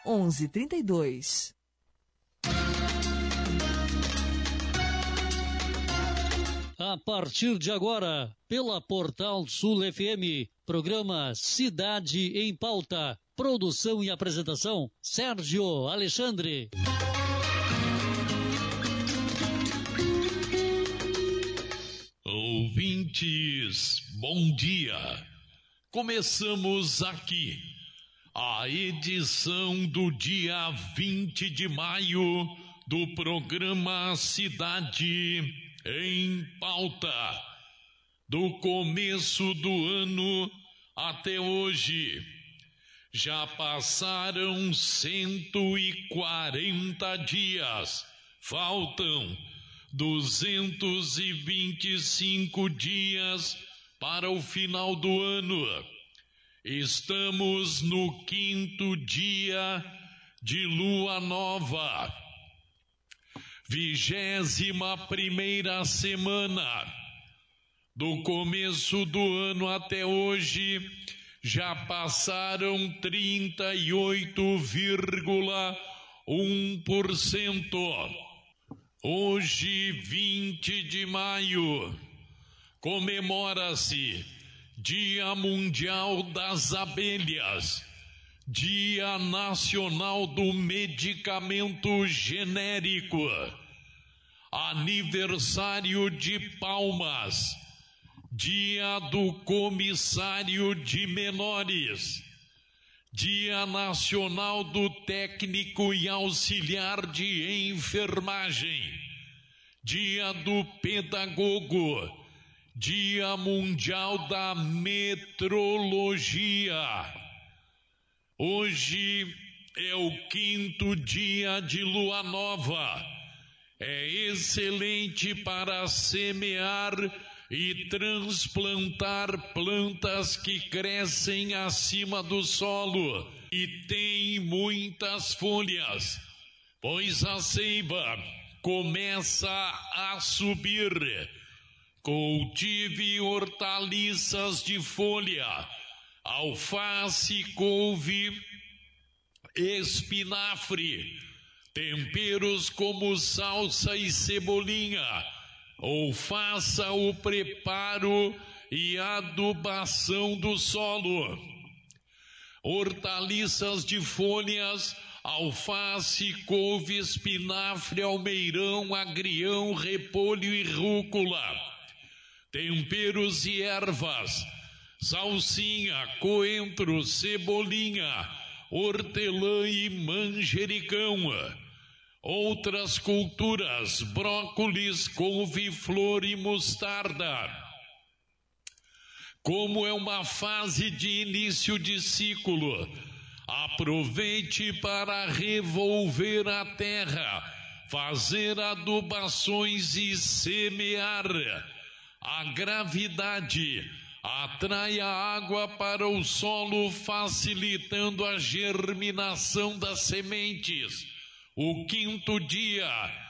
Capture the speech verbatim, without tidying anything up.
onze trinta e dois. A partir de agora, pela Portal Sul F M, programa Cidade em Pauta. Produção e apresentação, Sérgio Alexandre. Ouvintes, bom dia. Começamos aqui a edição do dia vinte de maio do programa Cidade em Pauta. Do começo do ano até hoje, já passaram cento e quarenta dias. Faltam duzentos e vinte e cinco dias para o final do ano. Estamos no quinto dia de lua nova, vigésima primeira semana. Do começo do ano até hoje, já passaram trinta e oito vírgula um por cento. Hoje, vinte de maio, comemora-se Dia Mundial das Abelhas, Dia Nacional do Medicamento Genérico, aniversário de Palmas, Dia do Comissário de Menores, Dia Nacional do Técnico e Auxiliar de Enfermagem, Dia do Pedagogo, Dia Mundial da Metrologia. Hoje é o quinto dia de lua nova. É excelente para semear e transplantar plantas que crescem acima do solo e têm muitas folhas, pois a seiva começa a subir. Cultive hortaliças de folha, alface, couve, espinafre, temperos como salsa e cebolinha, ou faça o preparo e adubação do solo. Hortaliças de folhas, alface, couve, espinafre, almeirão, agrião, repolho e rúcula. Temperos e ervas, salsinha, coentro, cebolinha, hortelã e manjericão. Outras culturas, brócolis, couve-flor e mostarda. Como é uma fase de início de ciclo, aproveite para revolver a terra, fazer adubações e semear. A gravidade atrai a água para o solo, facilitando a germinação das sementes. O quinto dia